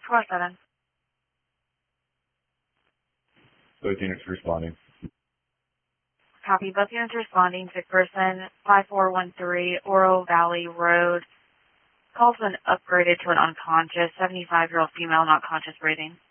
4-7. Both units responding. Copy. Both units responding. Sick person, 5413 Oro Valley Road. Call's been upgraded to an unconscious, 75-year-old female, not conscious breathing.